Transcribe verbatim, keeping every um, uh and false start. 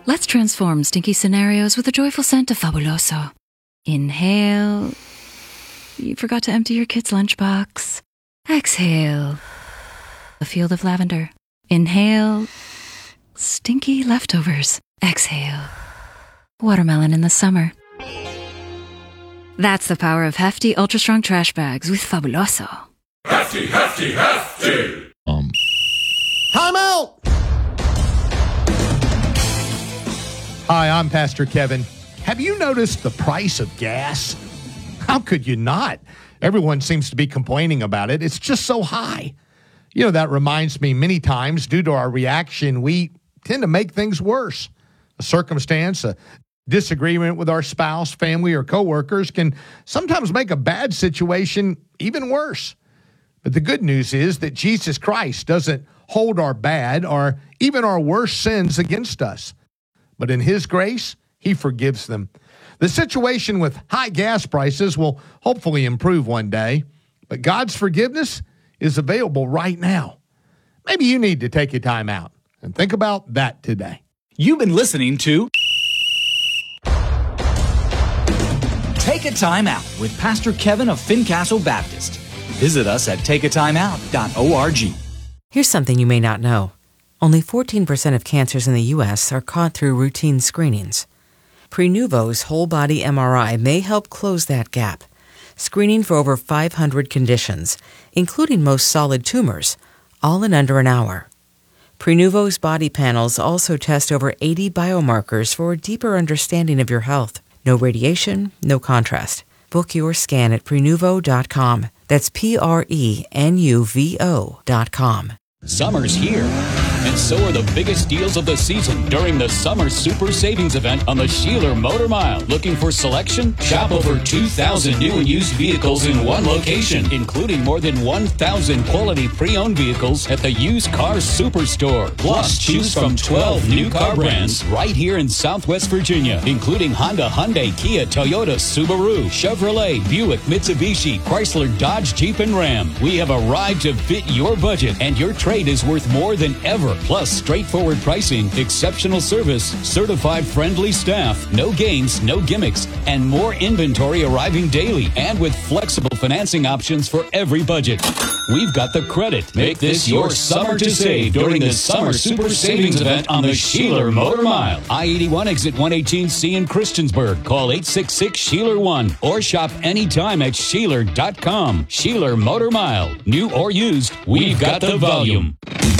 Let's transform stinky scenarios with the joyful scent of Fabuloso. Inhale. You forgot to empty your kid's lunchbox. Exhale. A field of lavender. Inhale. Stinky leftovers. Exhale. Watermelon in the summer. That's the power of hefty, ultra-strong trash bags with Fabuloso. Hefty, hefty, hefty! Um. Time out! Hi, I'm Pastor Kevin. Have you noticed the price of gas? How could you not? Everyone seems to be complaining about it. It's just so high. You know, that reminds me many times, due to our reaction, we tend to make things worse. A circumstance, a disagreement with our spouse, family, or coworkers can sometimes make a bad situation even worse. But the good news is that Jesus Christ doesn't hold our bad or even our worst sins against us. But in his grace, he forgives them. The situation with high gas prices will hopefully improve one day, but God's forgiveness is available right now. Maybe you need to take a time out and think about that today. You've been listening to Take a Time Out with Pastor Kevin of Fincastle Baptist. Visit us at take a time out dot org. Here's something you may not know. Only fourteen percent of cancers in the U S are caught through routine screenings. Prenuvo's whole-body M R I may help close that gap, screening for over five hundred conditions, including most solid tumors, all in under an hour. Prenuvo's body panels also test over eighty biomarkers for a deeper understanding of your health. No radiation, no contrast. Book your scan at prenuvo dot com. That's P R E N U V O dot com. Summer's here, and so are the biggest deals of the season during the Summer Super Savings Event on the Sheeler Motor Mile. Looking for selection? Shop over two thousand new and used vehicles in one location, including more than one thousand quality pre-owned vehicles at the Used Car Superstore. Plus, choose from twelve new car brands right here in Southwest Virginia, including Honda, Hyundai, Kia, Toyota, Subaru, Chevrolet, Buick, Mitsubishi, Chrysler, Dodge, Jeep, and Ram. We have a ride to fit your budget, and your trade is worth more than ever. Plus, straightforward pricing, exceptional service, certified friendly staff, no games, no gimmicks, and more inventory arriving daily, and with flexible financing options for every budget. We've got the credit. Make this your summer to save during the Summer Super Savings Event on the Sheeler Motor Mile. I eighty-one exit one eighteen C in Christiansburg. Call eight six six Sheeler one or shop anytime at Sheeler dot com. Sheeler Motor Mile. New or used, we've got the volume.